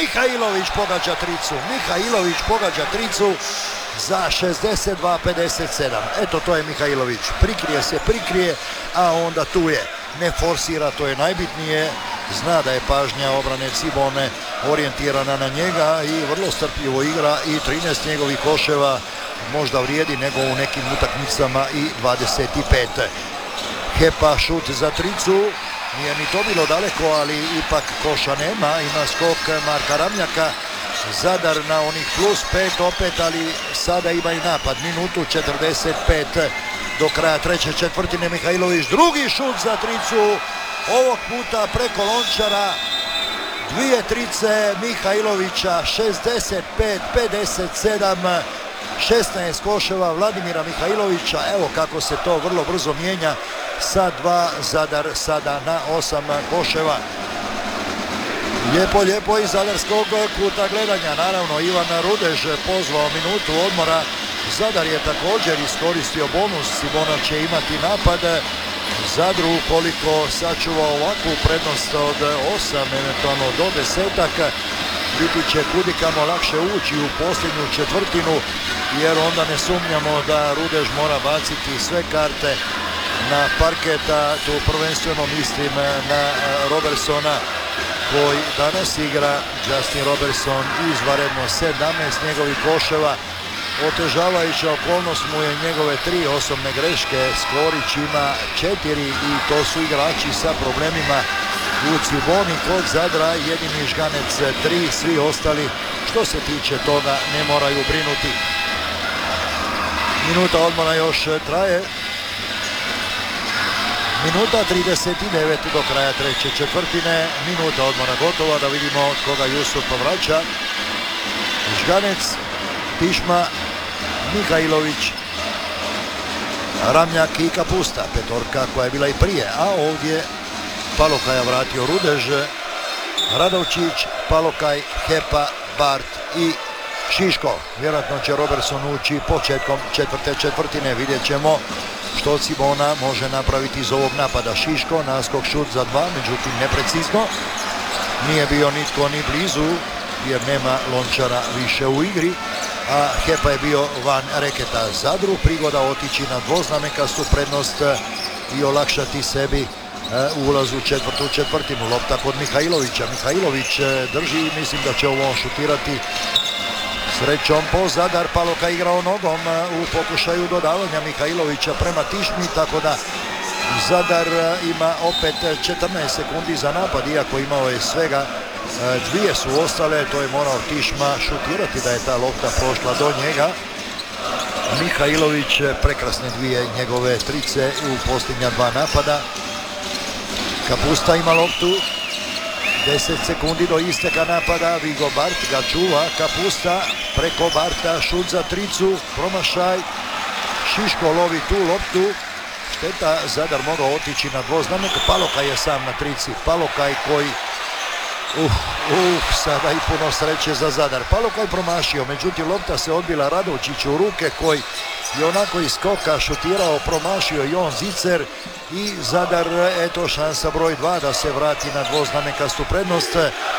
Mihajlović pogađa tricu. Mihajlović pogađa tricu za 62-57. Eto, to je Mihajlović. Prikrije, a onda tu je. Ne forsira, to je najbitnije. Zna da je pažnja obrane Cibone orijentirana na njega i vrlo strpljivo igra i 13 njegovih koševa možda vrijedi nego u nekim utakmicama i 25. Hepa šut za tricu. Nije ni to bilo daleko, ali ipak koša nema. Ima skok Marka Ramljaka. Zadar na onih plus 5 opet, ali sada ima i napad. Minutu 45 do kraja treće četvrtine. Mihajlović drugi šut za tricu. Ovog puta preko Lončara. Dvije trice Mihajlovića, 65-57. 16 koševa Vladimira Mihajlovića. Evo kako se to vrlo brzo mijenja. Sa 2 Zadar sada na 8 koševa. Lijepo iz zadarskog kuta gledanja. Naravno, Ivan Rudež pozvao minutu odmora. Zadar je također iskoristio bonus. Cibona će imati napad. Zadru ukoliko sačuva ovakvu prednost od 8, eventualno do 10, biti će kudikamo lakše ući u posljednju četvrtinu, jer onda ne sumnjamo da Rudež mora baciti sve karte na parketa. Tu prvenstveno mislim na Robertsona koji danas igra. Justin Robertson izvanredno 17 njegovih koševa. Otežavajuća okolnost mu je njegove 3 osobne greške. Skorić ima 4 i to su igrači sa problemima u Ciboni. Kod Zadra jedini Žganec 3, svi ostali što se tiče toga ne moraju brinuti. Minuta odmora još traje. Minuta 39 do kraja treće četvrtine. Minuta odmora gotova, da vidimo od koga Jusuf povraća. Žganec, Tišma, Mihajlović, Ramljak i Kapusta. Petorka koja je bila i prije, a ovdje Palokaja vratio Rudež, Radovčić, Palokaj, Hepa, Bart i Šiško. Vjerojatno će Robertson ući početkom četvrte četvrtine. Vidjet ćemo što Cibona može napraviti iz ovog napada. Šiško, naskok šut za 2, međutim neprecizno. Nije bio nitko ni blizu jer nema Lončara više u igri, a Hepa je bio van reketa. Zadru prigoda otići na dvoznamenkastu prednost i olakšati sebi ulaz u četvrtu četvrtinu. Lopta kod Mihajlovića. Mihajlović drži i mislim da će ovo šutirati. Srećom po Zadar. Paloka igrao nogom u pokušaju dodavanja Mihajlovića prema Tišmi, tako da Zadar ima opet 14 sekundi za napad, iako imao je svega dvije su ostale. To je morao Tišma šutirati da je ta lopta prošla do njega. Mihajlović prekrasne dvije njegove trice u posljednja 2 napada. Kapusta ima loptu. 10 sekundi do isteka napada. Vigo Bart ga čuva. Kapusta preko Barta. Šut za tricu. Promašaj. Šiško lovi tu loptu. Šteta, Zadar mogao otići na dvoznamenku. Palokaj je sam na trici. Palokaj koji sada i puno sreće za Zadar. Palokaj promašio, međutim lopta se odbila Radovčiću u ruke koji je onako iz skoka šutirao, promašio i on zicer i Zadar, eto šansa broj 2 da se vrati na dvoznamenkastu prednost.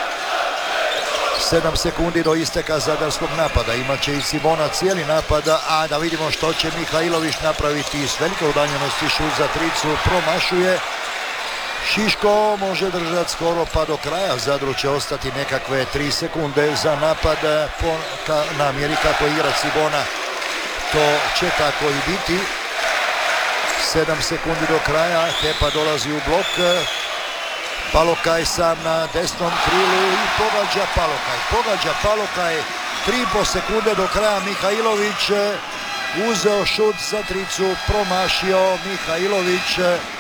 7 sekundi do isteka zadarskog napada. Imaće i Cibona cijeli napad, a da vidimo što će Mihajlović napraviti. S velike udaljenosti šut za tricu, promašuje. Šiško može držati skoro pa do kraja. Zadru će ostati nekakve 3 sekunde za napad po namjeri kako igra Cibona. To će tako i biti. 7 sekundi do kraja. Hepa dolazi u blok. Palokaj sam na desnom krilu i pogađa Palokaj. 3,5 sekunde do kraja. Mihajlović uzeo šut za tricu, promašio Mihajlović.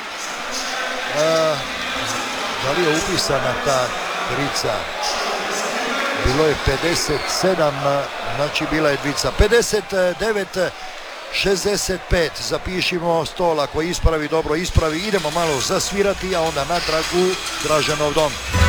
Da li je upisana ta trica? Bilo je 57, znači bila je dvica. 59-65, zapišimo Stol, ako ispravi, dobro ispravi. Idemo malo zasvirati, a onda natrag u Draženov dom.